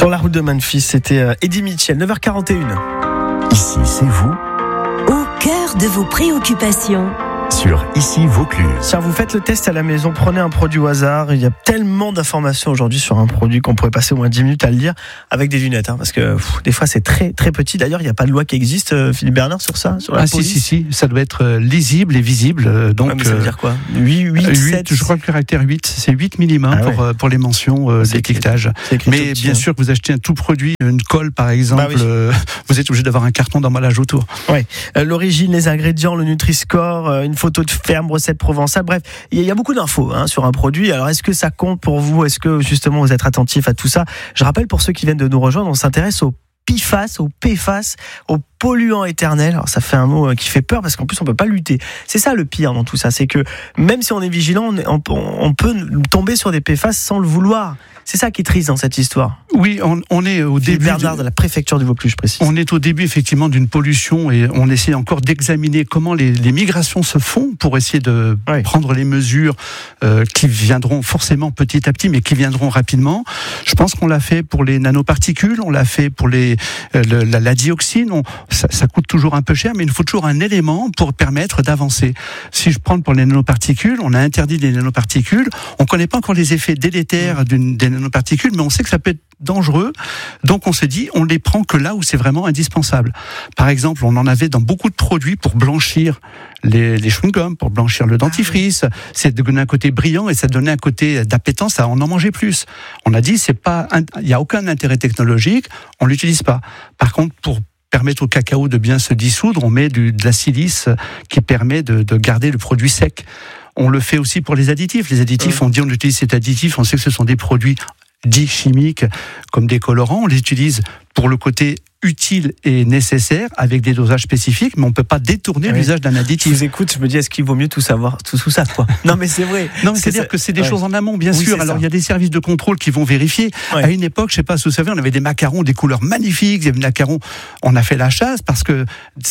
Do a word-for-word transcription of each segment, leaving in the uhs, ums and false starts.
Sur la route de Memphis, c'était Eddie Mitchell, neuf heures quarante et une. Ici, c'est vous. Au cœur de vos préoccupations. Sur Ici Vaucluse. Tiens, vous faites le test à la maison, prenez un produit au hasard. Il y a tellement d'informations aujourd'hui sur un produit qu'on pourrait passer au moins dix minutes à le lire avec des lunettes, hein, parce que pff, des fois c'est très très petit. D'ailleurs, il n'y a pas de loi qui existe, euh, Philippe Bernard, sur ça, sur la Ah police. si, si, si, ça doit être lisible et visible. Donc, ouais, mais ça veut dire quoi ? huit, huit, huit, sept je crois que le caractère huit, c'est huit minimum ah ouais. pour, pour les mentions euh, d'étiquetage. Mais bien sûr, que vous achetez un tout produit, une colle par exemple, bah oui. euh, vous êtes obligé d'avoir un carton d'emballage autour. Ouais. Euh, l'origine, les ingrédients, le Nutri-Score, euh, une photo de ferme, recette provençale, bref, il y, y a beaucoup d'infos hein, sur un produit. Alors, est-ce que ça compte pour vous ? Est-ce que justement vous êtes attentif à tout ça ? Je rappelle pour ceux qui viennent de nous rejoindre, on s'intéresse au P F A S, au P F A S, aux polluants éternels. Alors ça fait un mot qui fait peur parce qu'en plus on peut pas lutter. C'est ça le pire dans tout ça, c'est que même si on est vigilant, on, on peut tomber sur des P F A S sans le vouloir. C'est ça qui est triste dans cette histoire. Oui, on, on est au début. Bernard de la préfecture du Vaucluse, je précise. On est au début effectivement d'une pollution et on essaie encore d'examiner comment les, les migrations se font pour essayer de oui. prendre les mesures euh, qui viendront forcément petit à petit, mais qui viendront rapidement. Je pense qu'on l'a fait pour les nanoparticules, on l'a fait pour les euh, le, la, la dioxine. On, ça, ça coûte toujours un peu cher, mais il faut toujours un élément pour permettre d'avancer. Si je prends pour les nanoparticules, on a interdit les nanoparticules. On connaît pas encore les effets délétères d'une des nanoparticules, mais on sait que ça peut être dangereux. Donc on se dit, on les prend que là où c'est vraiment indispensable. Par exemple, on en avait dans beaucoup de produits pour blanchir les, les chewing-gums, pour blanchir le dentifrice. C'est donné un côté brillant et ça donnait un côté d'appétence à en en manger plus. On a dit, c'est pas, il n'y a aucun intérêt technologique, on l'utilise pas. Par contre, pour permettre au cacao de bien se dissoudre, on met du, de la silice qui permet de, de garder le produit sec. On le fait aussi pour les additifs. Les additifs, mmh. on dit on utilise cet additif, on sait que ce sont des produits dits chimiques, comme des colorants. On les utilise pour le côté utile et nécessaire avec des dosages spécifiques, mais on peut pas détourner oui. l'usage d'un additif. Je vous écoute, je me dis est-ce qu'il vaut mieux tout savoir, tout, tout ça quoi. Non mais c'est vrai. Non mais c'est-à-dire que c'est des ouais. choses en amont, bien oui, sûr. Alors il y a des services de contrôle qui vont vérifier. Ouais. À une époque, je sais pas si vous savez, on avait des macarons des couleurs magnifiques, des macarons. On a fait la chasse parce que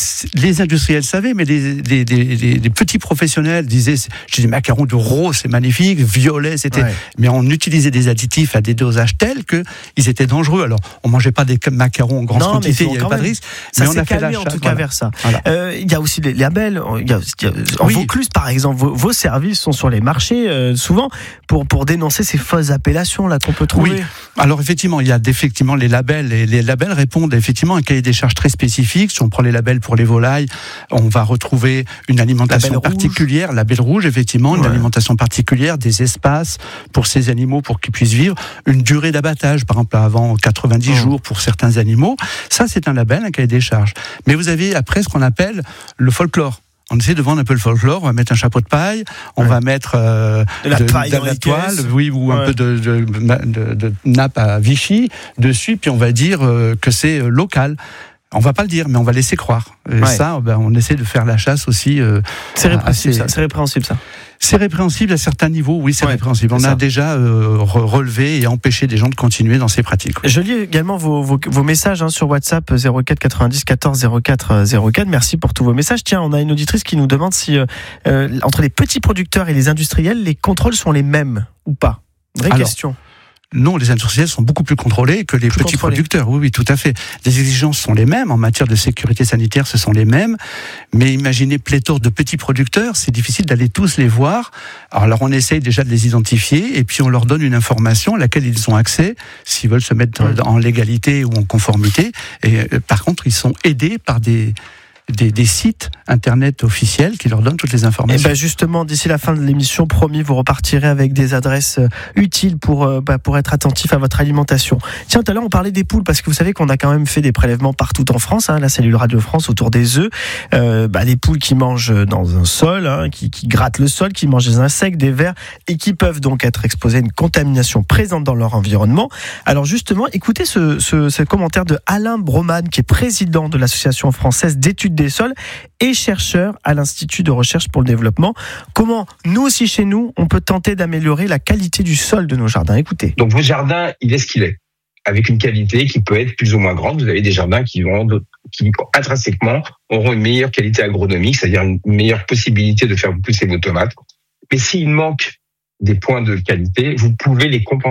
les industriels savaient, mais les, les, les, les, les petits professionnels disaient j'ai des macarons de rose, c'est magnifique, violet, c'était. Ouais. Mais on utilisait des additifs à des dosages tels que ils étaient dangereux. Alors on mangeait pas des macarons en grande non, quantité, il n'y avait pas de risque. Ça s'est calmé en tout cas vers ça. Il euh, y a aussi les labels. Il y a, il y a, en oui. Vaucluse, par exemple, vos, vos services sont sur les marchés euh, souvent pour pour dénoncer ces fausses appellations là qu'on peut trouver. Oui. Alors effectivement, il y a effectivement les labels et les labels répondent effectivement à un cahier des charges très spécifique. Si on prend les labels pour les volailles, on va retrouver une alimentation label particulière, rouge. Label rouge effectivement, ouais. une alimentation particulière, des espaces pour ces animaux pour qu'ils puissent vivre, une durée d'abattage par exemple avant quatre-vingt-dix oh. jours pour certains animaux. Ça, c'est un label, un cahier des charges. Mais vous avez après ce qu'on appelle le folklore. On essaie de vendre un peu le folklore, on va mettre un chapeau de paille, on ouais. va mettre euh, de la, de, paille de la toile, oui, ou ouais. un peu de, de, de, de nappe à Vichy dessus, puis on va dire euh, que c'est local. On va pas le dire, mais on va laisser croire. Et ouais. ça, ben, on essaie de faire la chasse aussi. Euh, c'est répréhensible, assez... ça. C'est répréhensible, ça. C'est répréhensible à certains niveaux, oui, c'est ouais, répréhensible. C'est on ça. a déjà euh, relevé et empêché des gens de continuer dans ces pratiques. Je lis également vos, vos, vos messages hein, sur WhatsApp zéro quatre quatre-vingt-dix quatorze zéro quatre zéro quatre. Merci pour tous vos messages. Tiens, on a une auditrice qui nous demande si euh, entre les petits producteurs et les industriels, les contrôles sont les mêmes ou pas. Vraie Alors, question. Non, les industriels sont beaucoup plus contrôlés que les plus petits contrôlés. producteurs. Oui, oui, tout à fait. Les exigences sont les mêmes en matière de sécurité sanitaire, ce sont les mêmes. Mais imaginez pléthore de petits producteurs, c'est difficile d'aller tous les voir. Alors, on essaye déjà de les identifier et puis on leur donne une information à laquelle ils ont accès s'ils veulent se mettre mmh. en légalité ou en conformité. Et euh, par contre, ils sont aidés par des Des, des sites internet officiels qui leur donnent toutes les informations. Et ben justement, d'ici la fin de l'émission, promis, vous repartirez avec des adresses utiles pour, euh, bah, pour être attentif à votre alimentation. Tiens, tout à l'heure, on parlait des poules parce que vous savez qu'on a quand même fait des prélèvements partout en France, hein, la cellule Radio France autour des œufs. Euh, bah, les poules qui mangent dans un sol, hein, qui, qui grattent le sol, qui mangent des insectes, des vers et qui peuvent donc être exposées à une contamination présente dans leur environnement. Alors justement, écoutez ce, ce, ce commentaire de Alain Broman, qui est président de l'Association française d'études des sols et chercheur à l'Institut de recherche pour le développement. Comment, nous aussi chez nous, on peut tenter d'améliorer la qualité du sol de nos jardins. Écoutez. Donc votre jardin, il est ce qu'il est, avec une qualité qui peut être plus ou moins grande. Vous avez des jardins qui vont, qui intrinsèquement auront une meilleure qualité agronomique, c'est-à-dire une meilleure possibilité de faire pousser vos tomates. Mais s'il manque des points de qualité, vous pouvez les compenser.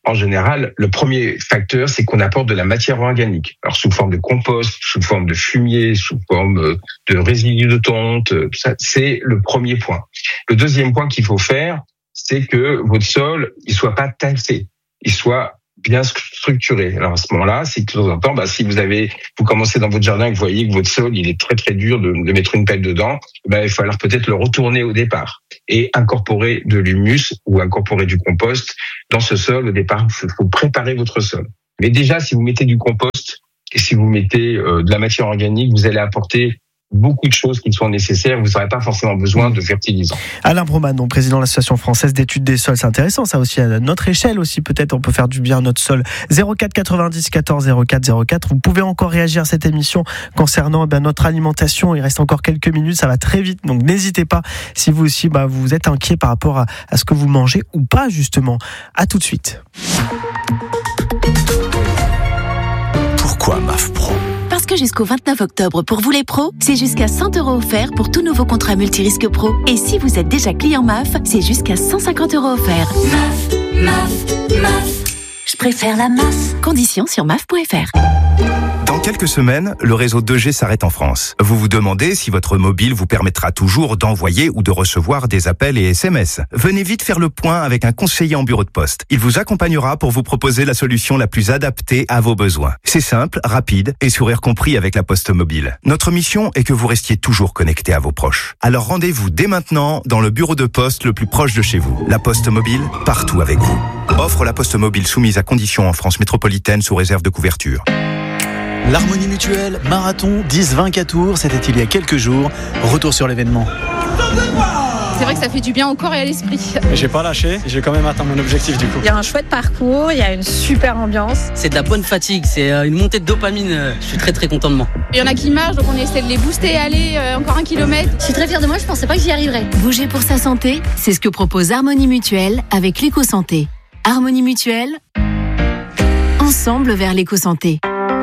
en général, le premier facteur, c'est qu'on apporte de la matière organique. Alors, sous forme de compost, sous forme de fumier, sous forme de résidus de tonte, ça, c'est le premier point. Le deuxième point qu'il faut faire, c'est que votre sol, il soit pas tassé, il soit bien structuré. Alors à ce moment-là, c'est que de temps en temps, bah, si vous avez, vous commencez dans votre jardin et que vous voyez que votre sol, il est très très dur de, de mettre une pelle dedans, bah, il va falloir peut-être le retourner au départ et incorporer de l'humus ou incorporer du compost dans ce sol au départ. Il faut préparer votre sol. Mais déjà, si vous mettez du compost et si vous mettez euh, de la matière organique, vous allez apporter beaucoup de choses qui sont nécessaires, vous n'aurez pas forcément besoin de fertilisants. Alain Broman, donc président de l'Association française d'études des sols, c'est intéressant ça aussi, à notre échelle aussi, peut-être on peut faire du bien à notre sol. zéro quatre quatre-vingt-dix quatorze zéro quatre zéro quatre, vous pouvez encore réagir à cette émission concernant eh bien, notre alimentation, il reste encore quelques minutes, ça va très vite, donc n'hésitez pas si vous aussi bah, vous êtes inquiet par rapport à, à ce que vous mangez ou pas justement. À tout de suite. Pourquoi M A F Pro ? Parce que jusqu'au vingt-neuf octobre, pour vous les pros, c'est jusqu'à cent euros offerts pour tous nouveaux contrats multirisques pro. Et si vous êtes déjà client M A F, c'est jusqu'à cent cinquante euros offerts. M A F, M A F, M A F. Je préfère la M A F. Conditions sur M A F point F R. Dans quelques semaines, le réseau deux G s'arrête en France. Vous vous demandez si votre mobile vous permettra toujours d'envoyer ou de recevoir des appels et S M S. Venez vite faire le point avec un conseiller en bureau de poste. Il vous accompagnera pour vous proposer la solution la plus adaptée à vos besoins. C'est simple, rapide et sourire compris avec la Poste Mobile. Notre mission est que vous restiez toujours connecté à vos proches. Alors rendez-vous dès maintenant dans le bureau de poste le plus proche de chez vous. La Poste Mobile, partout avec vous. Offre la Poste Mobile soumise à conditions en France métropolitaine sous réserve de couverture. L'Harmonie Mutuelle, marathon dix vingt Tours, c'était il y a quelques jours. Retour sur l'événement. C'est vrai que ça fait du bien au corps et à l'esprit. J'ai pas lâché, j'ai quand même atteint mon objectif du coup. Il y a un chouette parcours, il y a une super ambiance. C'est de la bonne fatigue, c'est une montée de dopamine. Je suis très très content de moi. Il y en a qui marchent, donc on essaie de les booster, aller euh, encore un kilomètre. Je suis très fière de moi, je pensais pas que j'y arriverais. Bouger pour sa santé, c'est ce que propose Harmonie Mutuelle avec l'éco-santé. Harmonie Mutuelle, ensemble vers l'éco-santé.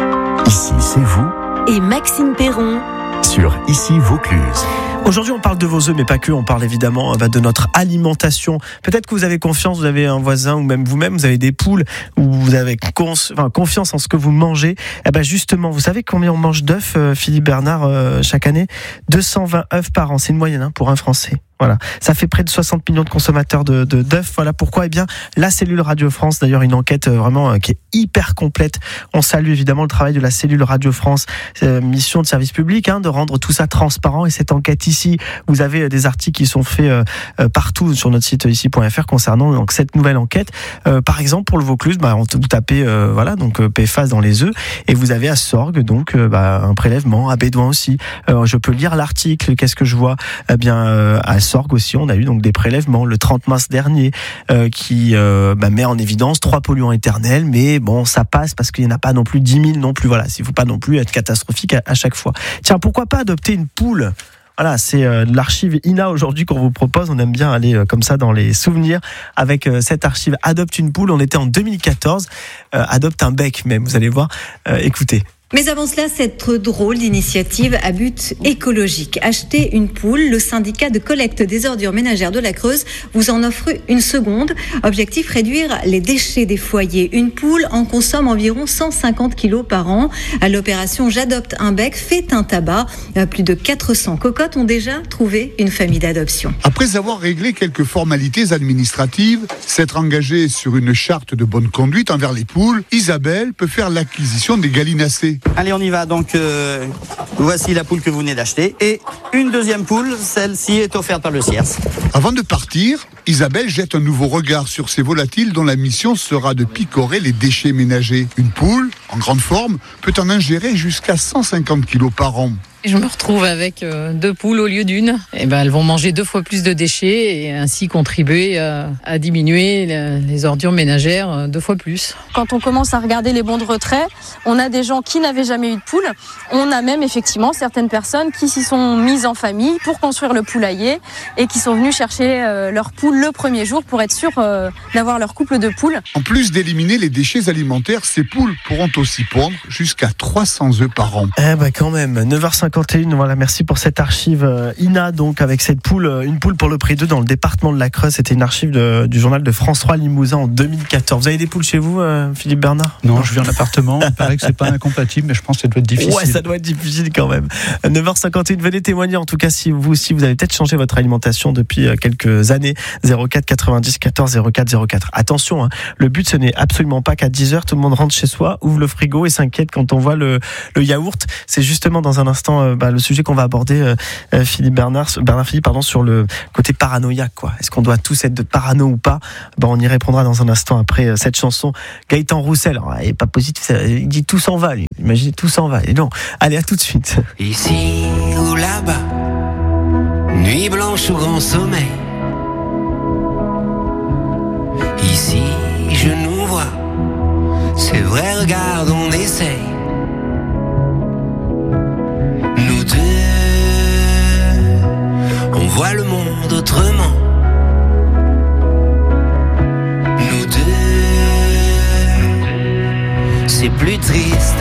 Ici, c'est vous. Et Maxime Perron Sur Ici Vaucluse. Aujourd'hui, on parle de vos œufs, mais pas que. On parle évidemment de notre alimentation. Peut-être que vous avez confiance, vous avez un voisin ou même vous-même, vous avez des poules ou vous avez cons- enfin, confiance en ce que vous mangez. Eh ben justement, vous savez combien on mange d'œufs, euh, Philippe Bernard, euh, chaque année ? deux cent vingt œufs par an. C'est une moyenne hein, pour un Français. Voilà, ça fait près de soixante millions de consommateurs de, de d'œufs. Voilà pourquoi, eh bien, la cellule Radio France, d'ailleurs, une enquête euh, vraiment euh, qui est hyper complète. On salue évidemment le travail de la cellule Radio France, euh, mission de service public, hein, de rendre tout ça transparent. Et cette enquête ici, vous avez euh, des articles qui sont faits euh, euh, partout sur notre site ici point F R concernant donc cette nouvelle enquête. Euh, par exemple, pour le Vaucluse, bah, on, vous tapez euh, voilà donc euh, P F A S dans les œufs et vous avez à Sorgues donc euh, bah, un prélèvement, à Bédoin aussi. Euh, je peux lire l'article. Qu'est-ce que je vois ? Eh bien, euh, à Sorgues aussi, on a eu donc des prélèvements le trente mars dernier euh, qui euh, bah, met en évidence trois polluants éternels, mais bon, ça passe parce qu'il n'y en a pas non plus dix mille non plus. Voilà, il ne faut pas non plus être catastrophique à, à chaque fois. Tiens, pourquoi pas adopter une poule ? Voilà, c'est euh, l'archive I N A aujourd'hui qu'on vous propose. On aime bien aller euh, comme ça dans les souvenirs avec euh, cette archive Adopte une poule. On était en deux mille quatorze. Euh, adopte un bec même, vous allez voir. Euh, écoutez. Mais avant cela, cette drôle d'initiative à but écologique. Acheter une poule, le syndicat de collecte des ordures ménagères de la Creuse vous en offre une seconde. Objectif, réduire les déchets des foyers. Une poule en consomme environ cent cinquante kilos par an. À l'opération J'adopte un bec fait un tabac. Plus de quatre cents cocottes ont déjà trouvé une famille d'adoption. Après avoir réglé quelques formalités administratives, s'être engagée sur une charte de bonne conduite envers les poules, Isabelle peut faire l'acquisition des gallinacés. Allez, on y va. Donc, euh, voici la poule que vous venez d'acheter. Et une deuxième poule, celle-ci est offerte par le C I R S. Avant de partir, Isabelle jette un nouveau regard sur ces volatiles dont la mission sera de picorer les déchets ménagers. Une poule, en grande forme, peut en ingérer jusqu'à cent cinquante kilos par an. Je me retrouve avec deux poules au lieu d'une. Et ben, elles vont manger deux fois plus de déchets et ainsi contribuer à, à diminuer les ordures ménagères deux fois plus. Quand on commence à regarder les bons de retrait, on a des gens qui n'avaient jamais eu de poule. On a même effectivement certaines personnes qui s'y sont mises en famille pour construire le poulailler et qui sont venues chercher euh, leur poule le premier jour pour être sûr euh, d'avoir leur couple de poules. En plus d'éliminer les déchets alimentaires, ces poules pourront aussi pondre jusqu'à trois cents œufs par an. Eh ben quand même, neuf heures cinquante et une, voilà, merci pour cette archive I N A, donc avec cette poule, une poule pour le prix d'eux dans le département de la Creuse. C'était une archive de, du journal de François Limousin en deux mille quatorze. Vous avez des poules chez vous, euh, Philippe Bernard? Non, je vis en appartement, il paraît que c'est pas incompatible, mais je pense que ça doit être difficile. Ouais, ça doit être difficile quand même. neuf heures cinquante et une, venez témoigner en tout cas si vous aussi vous avez peut-être changé votre alimentation depuis quelques années. zéro quatre quatre-vingt-dix quatorze zéro quatre zéro quatre. Attention, hein, le but ce n'est absolument pas qu'à dix heures tout le monde rentre chez soi, ouvre le frigo et s'inquiète quand on voit le, le yaourt. C'est justement dans un instant euh, bah, le sujet qu'on va aborder, euh, Philippe Bernard, Bernard Philippe, pardon, sur le côté paranoïaque, quoi. Est-ce qu'on doit tous être de parano ou pas? Bah, on y répondra dans un instant après euh, cette chanson. Gaëtan Roussel, alors, il est pas positif, ça, il dit tout s'en va, lui. Imaginez, tout s'en va. Et non, allez, à tout de suite. Ici ou là-bas, nuit blanche ou grand sommeil. Ici, je nous vois, c'est vrai, regarde, on essaye. Nous deux, on voit le monde autrement. Nous deux, c'est plus triste